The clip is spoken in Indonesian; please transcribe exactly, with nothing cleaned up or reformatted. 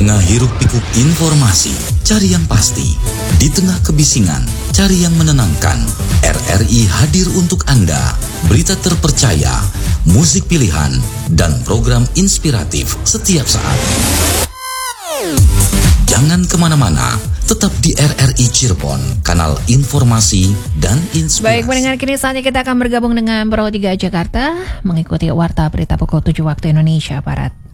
tengah hiruk-pikuk informasi, cari yang pasti. Di tengah kebisingan, cari yang menenangkan. R R I hadir untuk Anda. Berita terpercaya, musik pilihan, dan program inspiratif setiap saat. Jangan kemana-mana, tetap di R R I Cirebon, kanal informasi dan inspirasi. Baik, mendengar kini saatnya kita akan bergabung dengan Pro tiga Jakarta, mengikuti Warta Berita pukul tujuh waktu Indonesia Barat.